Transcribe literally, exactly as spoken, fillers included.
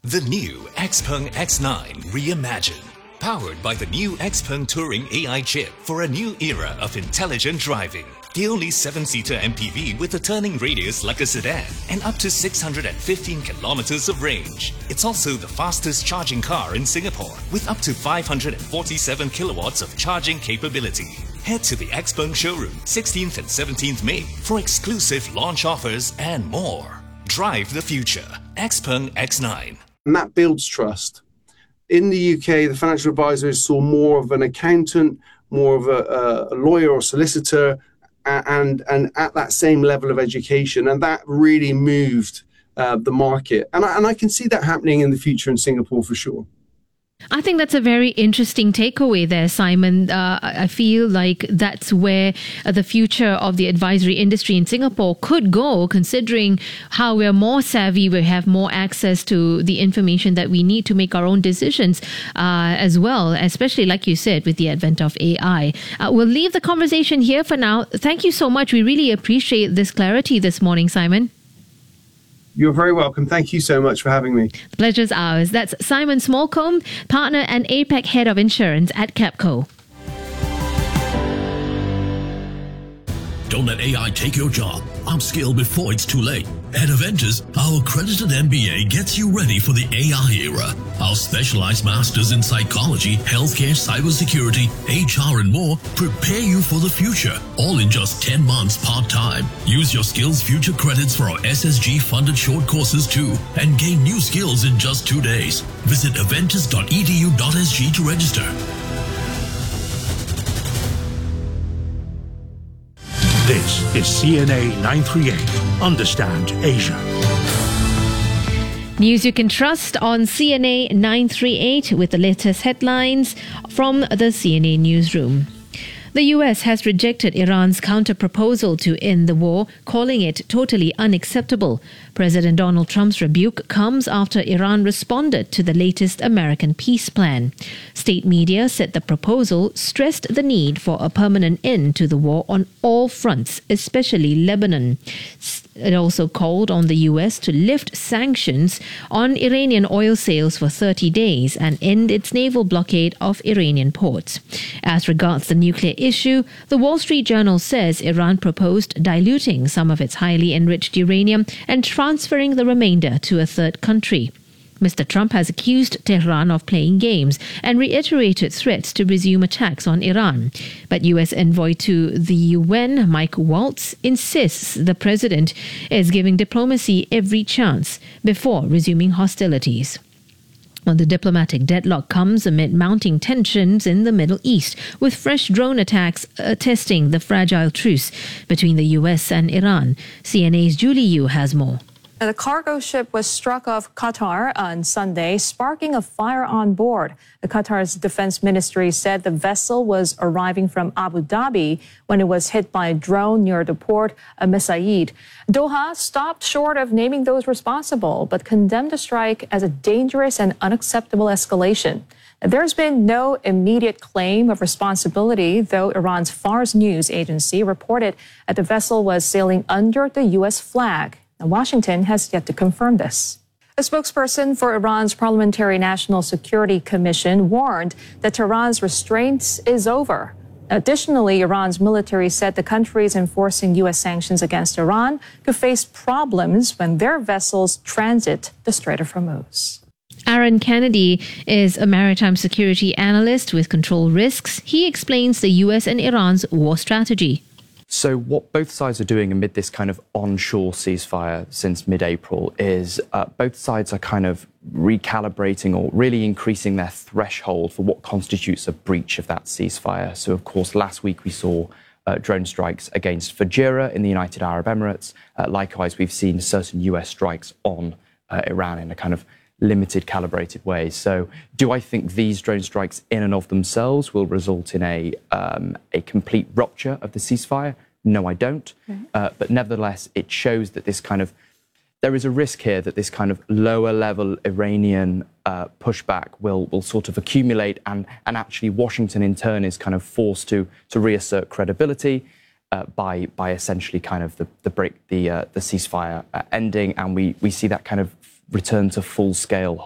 The new Xpeng X nine Reimagine. Powered by the new Xpeng Touring A I chip for a new era of intelligent driving. The only seven-seater M P V with a turning radius like a sedan and up to six hundred fifteen kilometers of range. It's also the fastest charging car in Singapore with up to five hundred forty-seven kilowatts of charging capability. Head to the Xpeng showroom sixteenth and seventeenth May for exclusive launch offers and more. Drive the future. Xpeng X nine. And that builds trust. In the U K, the financial advisors saw more of an accountant, more of a, a lawyer or solicitor, and, and at that same level of education. And that really moved uh, the market. And I, and I can see that happening in the future in Singapore for sure. I think that's a very interesting takeaway there, Simon. Uh, I feel like that's where uh, the future of the advisory industry in Singapore could go, considering how we're more savvy, we have more access to the information that we need to make our own decisions uh, as well, especially, like you said, with the advent of A I. Uh, we'll leave the conversation here for now. Thank you so much. We really appreciate this clarity this morning, Simon. You're very welcome. Thank you so much for having me. The pleasure's ours. That's Simon Smallcombe, partner and A PAC head of insurance at Capco. Don't let A I take your job. Upskill before it's too late. At Aventus, our accredited M B A gets you ready for the A I era. Our specialized masters in psychology, healthcare, cybersecurity, H R and more prepare you for the future, all in just ten months part-time. Use your Skills Future credits for our S S G-funded short courses too and gain new skills in just two days. Visit aventus dot e d u dot s g to register. This is C N A nine thirty-eight. Understand Asia. News you can trust on C N A nine thirty-eight with the latest headlines from the C N A newsroom. The U S has rejected Iran's counter-proposal to end the war, calling it totally unacceptable. President Donald Trump's rebuke comes after Iran responded to the latest American peace plan. State media said the proposal stressed the need for a permanent end to the war on all fronts, especially Lebanon. It also called on the U S to lift sanctions on Iranian oil sales for thirty days and end its naval blockade of Iranian ports. As regards the nuclear issue, the Wall Street Journal says Iran proposed diluting some of its highly enriched uranium and transferring the remainder to a third country. Mister Trump has accused Tehran of playing games and reiterated threats to resume attacks on Iran. But U S envoy to the U N, Mike Waltz, insists the president is giving diplomacy every chance before resuming hostilities. Well, the diplomatic deadlock comes amid mounting tensions in the Middle East, with fresh drone attacks uh, testing the fragile truce between the U S and Iran. C N A's Julie Yu has more. The cargo ship was struck off Qatar on Sunday, sparking a fire on board. The Qatar's defense ministry said the vessel was arriving from Abu Dhabi when it was hit by a drone near the port of Mesaid. Doha stopped short of naming those responsible, but condemned the strike as a dangerous and unacceptable escalation. There's been no immediate claim of responsibility, though Iran's Fars News agency reported that the vessel was sailing under the U S flag. Now, Washington has yet to confirm this. A spokesperson for Iran's Parliamentary National Security Commission warned that Tehran's restraints is over. Additionally, Iran's military said the countries enforcing U S sanctions against Iran could face problems when their vessels transit the Strait of Hormuz. Aaron Kennedy is a maritime security analyst with Control Risks. He explains the U S and Iran's war strategy. So what both sides are doing amid this kind of onshore ceasefire since mid-April is uh, both sides are kind of recalibrating or really increasing their threshold for what constitutes a breach of that ceasefire. So, of course, last week we saw uh, drone strikes against Fujairah in the United Arab Emirates. Uh, likewise, we've seen certain U S strikes on uh, Iran in a kind of limited calibrated way. So do I think these drone strikes in and of themselves will result in a um, a complete rupture of the ceasefire? No, I don't. Mm-hmm. Uh, but nevertheless, it shows that this kind of, there is a risk here that this kind of lower level Iranian uh, pushback will will sort of accumulate and, and actually Washington in turn is kind of forced to to reassert credibility uh, by by essentially kind of the the break the uh, the ceasefire uh, ending, and we we see that kind of return to full scale